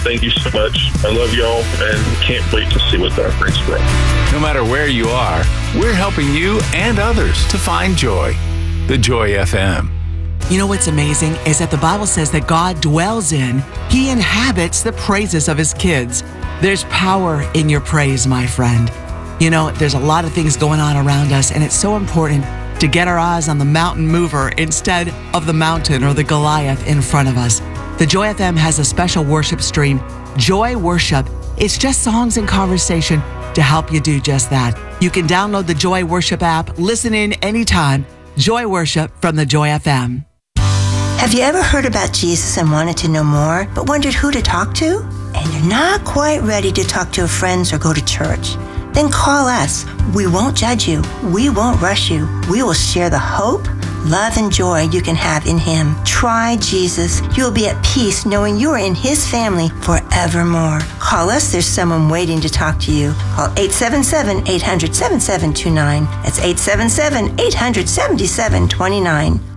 Thank you so much. I love y'all and can't wait to see what that brings for us. No matter where you are, we're helping you and others to find joy. The Joy FM. You know what's amazing is that the Bible says that God dwells in, He inhabits the praises of His kids. There's power in your praise, my friend. You know, there's a lot of things going on around us, and it's so important to get our eyes on the mountain mover instead of the mountain or the Goliath in front of us. The Joy FM has a special worship stream, Joy Worship. It's just songs and conversation to help you do just that. You can download the Joy Worship app, listen in anytime. Joy Worship from the Joy FM. Have you ever heard about Jesus and wanted to know more, but wondered who to talk to? And you're not quite ready to talk to friends or go to church? Then call us. We won't judge you. We won't rush you. We will share the hope, love, and joy you can have in Him. Try Jesus. You'll be at peace knowing you are in His family forevermore. Call us. There's someone waiting to talk to you. Call 877-800-7729. That's 877-800-7729.